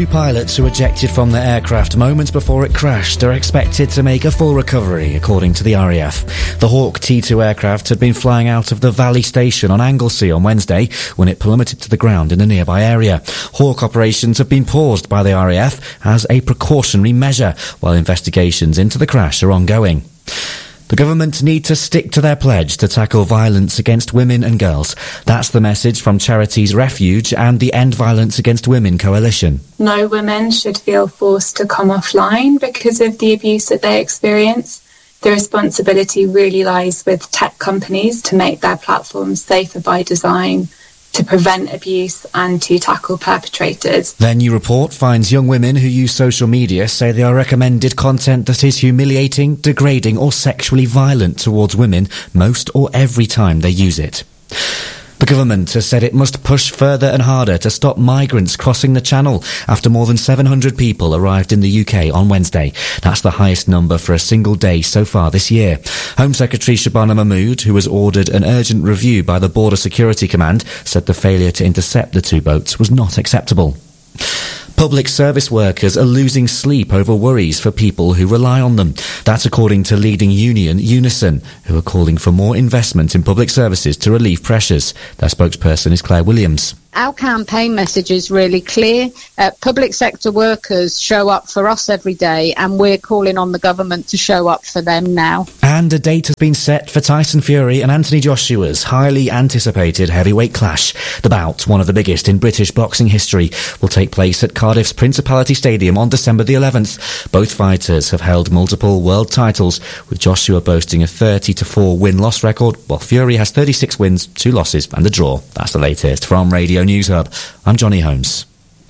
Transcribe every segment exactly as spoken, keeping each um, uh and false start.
two pilots who ejected from their aircraft moments before it crashed are expected to make a full recovery, according to the R A F. The Hawk T two aircraft had been flying out of the Valley Station on Anglesey on Wednesday when it plummeted to the ground in a nearby area. Hawk operations have been paused by the R A F as a precautionary measure, while investigations into the crash are ongoing. The government need to stick to their pledge to tackle violence against women and girls. That's the message from charities Refuge and the End Violence Against Women Coalition. No women should feel forced to come offline because of the abuse that they experience. The responsibility really lies with tech companies to make their platforms safer by design, to prevent abuse and to tackle perpetrators. Their new report finds young women who use social media say they are recommended content that is humiliating, degrading or sexually violent towards women most or every time they use it. The government has said it must push further and harder to stop migrants crossing the Channel after more than seven hundred people arrived in the U K on Wednesday. That's the highest number for a single day so far this year. Home Secretary Shabana Mahmood, who has ordered an urgent review by the Border Security Command, said the failure to intercept the two boats was not acceptable. Public service workers are losing sleep over worries for people who rely on them. That's according to leading union Unison, who are calling for more investment in public services to relieve pressures. Their spokesperson is Claire Williams. Our campaign message is really clear. Uh, public sector workers show up for us every day, and we're calling on the government to show up for them now. And a date has been set for Tyson Fury and Anthony Joshua's highly anticipated heavyweight clash. The bout, one of the biggest in British boxing history, will take place at Cardiff's Principality Stadium on December the eleventh. Both fighters have held multiple world titles, with Joshua boasting a thirty to four win-loss record, while Fury has thirty-six wins, two losses and a draw. That's the latest from Radio News Hub. I'm Johnny Holmes.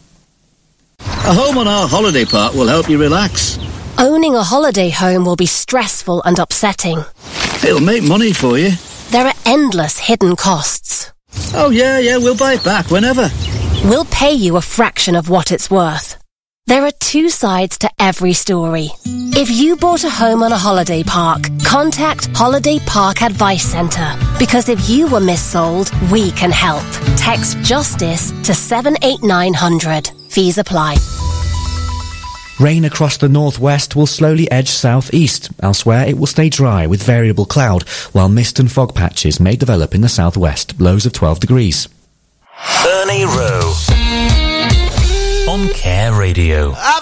A home on our holiday park will help you relax. Owning a holiday home will be stressful and upsetting. It'll make money for you. There are endless hidden costs. Oh yeah, yeah, we'll buy it back whenever. We'll pay you a fraction of what it's worth. There are two sides to every story. If you bought a home on a holiday park, contact Holiday Park Advice Centre. Because if you were missold, we can help. Text JUSTICE to seven eight nine hundred. Fees apply. Rain across the northwest will slowly edge southeast. Elsewhere, it will stay dry with variable cloud, while mist and fog patches may develop in the southwest. Lows of twelve degrees. Ernie Rowe on Care Radio. I've